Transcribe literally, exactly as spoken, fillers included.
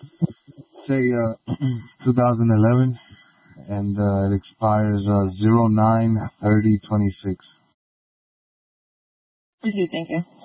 Say uh, two thousand eleven, and uh, it expires uh, zero nine thirty twenty six. You too, thank you.